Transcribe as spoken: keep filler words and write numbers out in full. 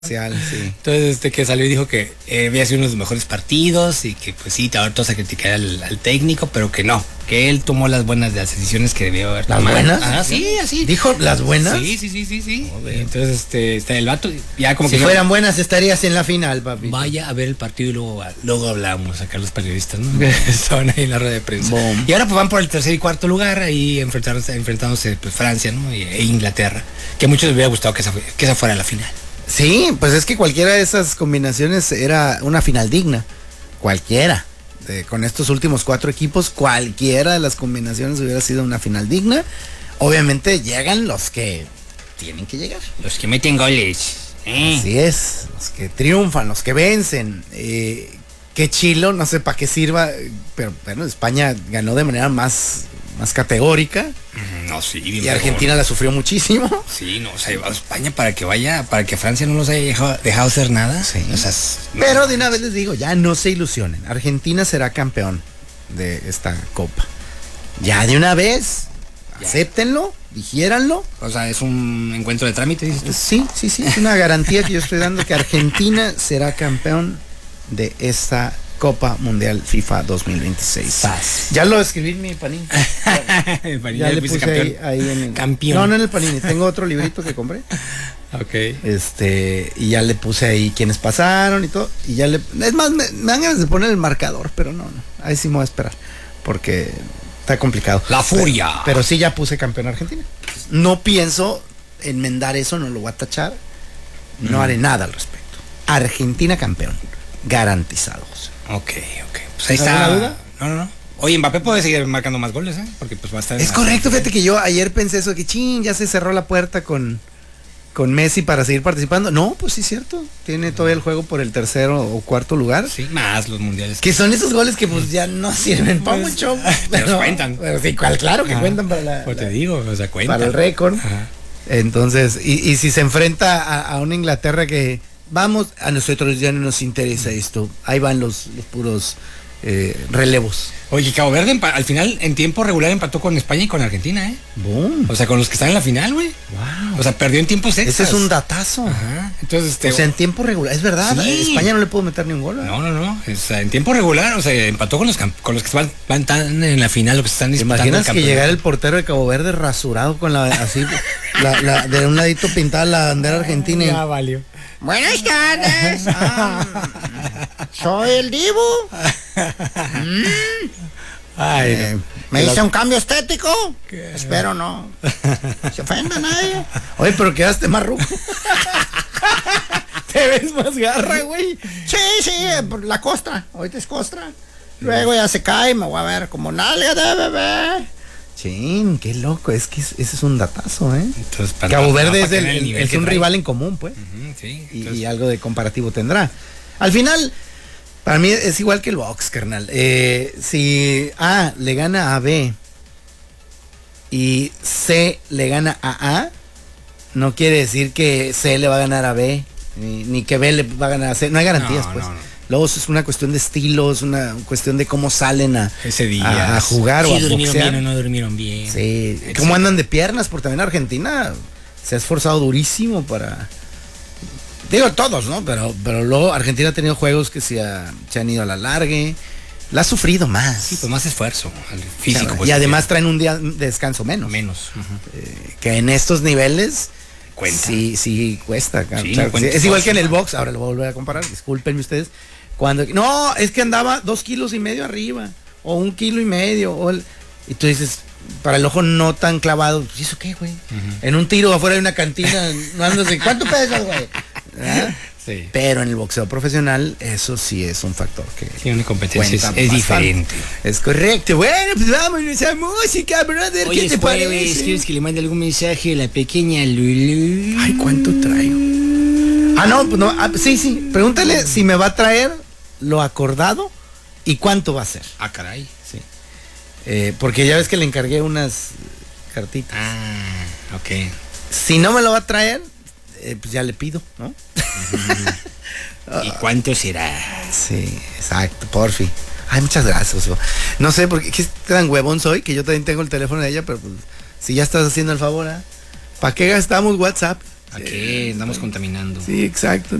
Sí. Entonces, este que salió y dijo que eh, había sido uno de los mejores partidos y que pues sí, ahora todos a criticar al, al técnico, pero que no, que él tomó las buenas de las decisiones que debió haber tomado. ¿Las buenas? Ah, sí, así. ¿Dijo las buenas? Sí, sí, sí, sí, sí. Entonces, este, está el vato, ya como si que... Si fueran buenas estarías en la final, papi. Vaya a ver el partido y luego, luego hablamos acá los periodistas, ¿no? Estaban ahí en la rueda de prensa. Boom. Y ahora pues van por el tercer y cuarto lugar, ahí enfrentándose, enfrentándose pues Francia, ¿no? Y, e Inglaterra, que a muchos les hubiera gustado que esa, que esa fuera la final. Sí, pues es que cualquiera de esas combinaciones era una final digna. Cualquiera. De, con estos últimos cuatro equipos, cualquiera de las combinaciones hubiera sido una final digna. Obviamente llegan los que tienen que llegar. Los que meten goles. Eh. Así es. Los que triunfan, los que vencen. Eh, qué chilo, no sé para qué sirva. Pero bueno, España ganó de manera más... más categórica. No, sí. Y Argentina la sufrió muchísimo. Sí, no, o sea, a España para que vaya, para que Francia no nos haya dejado, dejado hacer nada. Sí. O sea, no. Pero de una vez les digo, ya no se ilusionen. Argentina será campeón de esta copa. Ya de una vez, ya. Acéptenlo, digiéranlo. O sea, es un encuentro de trámite, dices tú. Sí, sí, sí, es una garantía que yo estoy dando que Argentina será campeón de esta Copa Mundial FIFA dos mil veintiséis. Paz. Ya lo escribí en mi panini. el panini ya le puse ahí, ahí en el campeón. No, no en el panini. Tengo otro librito que compré. Ok. Este, y ya le puse ahí quienes pasaron y todo. Y ya le. Es más, me, me dan ganas de poner el marcador, pero no, no. Ahí sí me voy a esperar. Porque está complicado. La furia. Pero, pero sí ya puse campeón Argentina. No pienso enmendar eso, no lo voy a tachar. No mm. haré nada al respecto. Argentina campeón. Garantizado, José. Ok, ok. Pues ahí está. Duda? No, no, no. Oye, Mbappé puede seguir marcando más goles, ¿eh? Porque pues va a estar en Es correcto, fíjate que yo ayer pensé eso, que ching, ya se cerró la puerta con, con Messi para seguir participando. No, pues sí es cierto. Tiene todavía el juego por el tercero o cuarto lugar. Sí, más los mundiales. Que son esos goles que pues ya no sirven para pues, mucho. Pero no, cuentan. Pero sí, claro que Ajá. cuentan para la. Pues te la, digo, o sea, cuentan. Para el récord. Ajá. Entonces, y, y si se enfrenta a, a una Inglaterra que vamos, a nosotros ya no nos interesa esto. Ahí van los, los puros eh, relevos. Oye, Cabo Verde al final en tiempo regular empató con España y con Argentina, ¿eh? Boom. O sea, con los que están en la final, güey. Wow. O sea, perdió en tiempos extras. Ese es un datazo. Ajá. Entonces, este, o sea, en tiempo regular, es verdad. Sí. España no le pudo meter ni un gol, ¿eh? No, no, no. O sea, en tiempo regular, o sea, empató con los con los que van, van tan en la final, los que están disputando. ¿Te imaginas que llegara el portero de Cabo Verde rasurado con la así la, la, de un ladito pintada la bandera argentina? Ya valió. Buenas tardes. Ah, soy el Divo. Mm. Ay, eh, no. ¿Me hice un cambio estético? ¿Qué? Espero no. Se ofenda a nadie. Oye, pero quedaste más ruco. Te ves más garra, güey. Sí, sí, la costra. Ahorita es costra. Luego ya se cae y me voy a ver como nalga de bebé. Chin, qué loco, es que ese es un datazo, ¿eh? Entonces, para Cabo Verde no, es, el, el es un trae. rival en común, pues. Uh-huh, sí, y, y algo de comparativo tendrá. Al final, para mí es igual que el box, carnal. Eh, si A le gana a B y C le gana a A, no quiere decir que C le va a ganar a B, ni, ni que B le va a ganar a C. No hay garantías, no, pues. No, no. Luego es una cuestión de estilo, es una cuestión de cómo salen a, ese día, a, a jugar sí, o a durmieron boxear. Bien o no durmieron bien. Sí, exacto. Cómo andan de piernas, porque también Argentina se ha esforzado durísimo para... Digo todos, ¿no? Pero, pero luego Argentina ha tenido juegos que se, ha, se han ido a la largue. La ha sufrido más. Sí, pues más esfuerzo físico. Claro, pues, y además traen un día de descanso menos. Menos. Uh-huh. Eh, que en estos niveles... Cuenta. Sí, sí, cuesta. Sí, claro, cuenta sí. Es igual que en el box, ahora lo voy a volver a comparar, discúlpenme ustedes. Cuando, no, es que andaba dos kilos y medio arriba, o un kilo y medio, o el, y tú dices, para el ojo no tan clavado, pues ¿eso qué, güey? Uh-huh. En un tiro afuera de una cantina, no andas de, ¿cuánto pesas, güey? Sí. Pero en el boxeo profesional, eso sí es un factor que... Sí, una competencia es, es diferente. Es correcto. Bueno, pues vamos a esa música, brother. Oye, ¿qué te jueves, parece? ¿Quieres que le mande algún mensaje a la pequeña Lulu? Ay, ¿cuánto traigo? Ah, no, pues no, ah, sí, sí. Pregúntale si me va a traer lo acordado y cuánto va a ser. Ah, caray. Sí. Eh, porque ya ves que le encargué unas cartitas. Ah, ok. Si no me lo va a traer, eh, pues ya le pido, ¿no? ¿Y cuánto será? Sí, exacto, porfi. Ay, muchas gracias. No sé, porque qué tan huevón soy, que yo también tengo el teléfono de ella, pero pues, si ya estás haciendo el favor, ¿eh? ¿Para qué gastamos WhatsApp? ¿A qué andamos contaminando? Sí, exacto.